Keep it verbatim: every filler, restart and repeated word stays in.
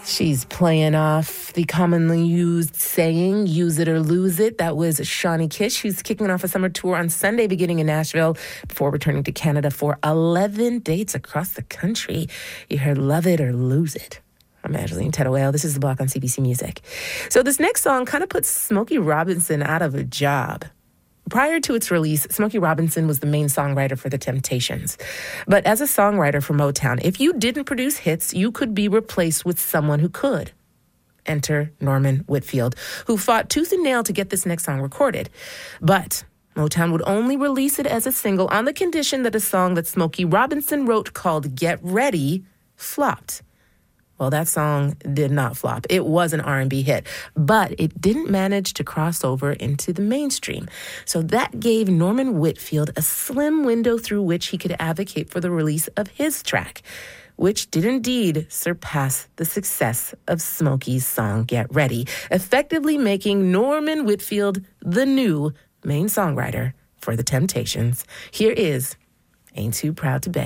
She's playing off the commonly used saying, use it or lose it. That was Shawnee Kish, who's kicking off a summer tour on Sunday, beginning in Nashville, before returning to Canada for eleven dates across the country. You heard Love It or Lose It. I'm Angeline Tettawale. This is The Block on C B C Music. So this next song kind of puts Smokey Robinson out of a job. Prior to its release, Smokey Robinson was the main songwriter for The Temptations. But as a songwriter for Motown, if you didn't produce hits, you could be replaced with someone who could. Enter Norman Whitfield, who fought tooth and nail to get this next song recorded. But Motown would only release it as a single on the condition that a song that Smokey Robinson wrote called Get Ready flopped. Well, that song did not flop. It was an R and B hit, but it didn't manage to cross over into the mainstream. So that gave Norman Whitfield a slim window through which he could advocate for the release of his track, which did indeed surpass the success of Smokey's song Get Ready, effectively making Norman Whitfield the new main songwriter for The Temptations. Here is Ain't Too Proud to Beg.